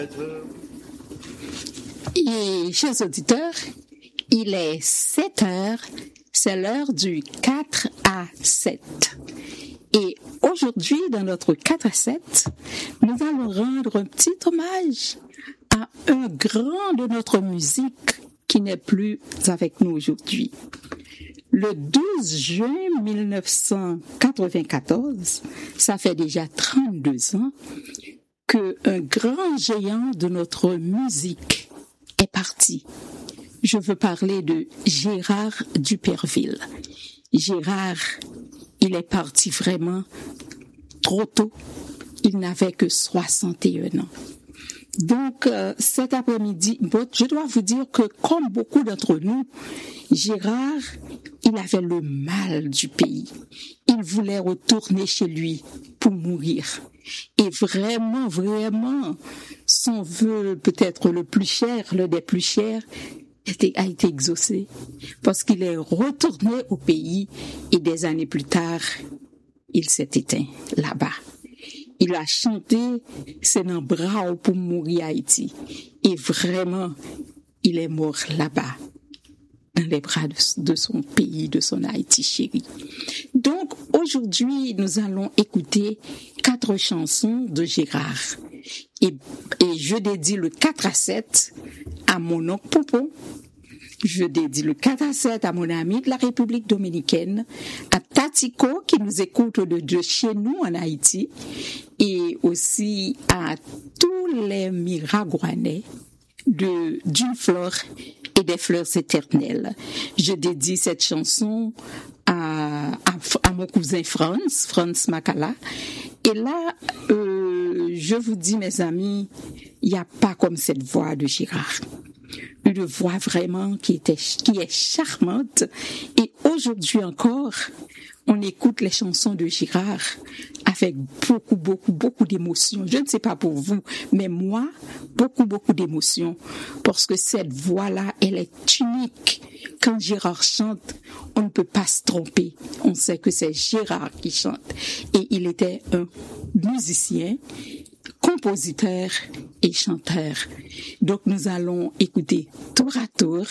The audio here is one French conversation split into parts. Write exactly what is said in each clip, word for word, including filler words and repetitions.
Et chers auditeurs, il est sept heures, c'est l'heure du quatre à sept. Et aujourd'hui, dans notre quatre à sept, nous allons rendre un petit hommage à un grand de notre musique qui n'est plus avec nous aujourd'hui. Le douze juin mille neuf cent quatre-vingt-quatorze, ça fait déjà trente-deux ans, qu'un grand géant de notre musique est parti. Je veux parler de Gérard Duperville. Gérard, il est parti vraiment trop tôt. Il n'avait que soixante et un ans. Donc, euh, cet après-midi, bon, je dois vous dire que comme beaucoup d'entre nous, Gérard, il avait le mal du pays. Il voulait retourner chez lui pour mourir. Et vraiment, vraiment, son vœu peut-être le plus cher, le des plus chers, était, a été exaucé. Parce qu'il est retourné au pays et des années plus tard, il s'est éteint là-bas. Il a chanté « C'est un bras pour mourir Haïti ». Et vraiment, il est mort là-bas, dans les bras de, de son pays, de son Haïti chéri. Donc, aujourd'hui, nous allons écouter quatre chansons de Gérard. Et, et je dédie le quatre à sept à mon oncle Popo. Je dédie le quatre à sept à mon ami de la République dominicaine, à Tatico qui nous écoute de, de chez nous en Haïti, et aussi à tous les Miragouanais de, d'une fleur et des fleurs éternelles. Je dédie cette chanson à, à, à mon cousin Franz, Franz Makala. Et là, euh, je vous dis, mes amis, il n'y a pas comme cette voix de Gérard. Une voix vraiment qui, était, qui est charmante. Et aujourd'hui encore, on écoute les chansons de Gérard avec beaucoup, beaucoup, beaucoup d'émotion. Je ne sais pas pour vous, mais moi, beaucoup, beaucoup d'émotion. Parce que cette voix-là, elle est unique. Quand Gérard chante, on ne peut pas se tromper. On sait que c'est Gérard qui chante. Et il était un musicien, compositeur et chanteur. Donc nous allons écouter tour à tour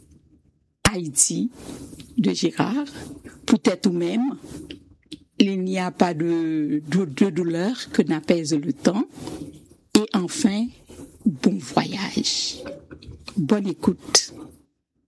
Haïti de Gérard, peut-être ou même il n'y a pas de, de, de douleur que n'apaise le temps, et enfin bon voyage, bonne écoute.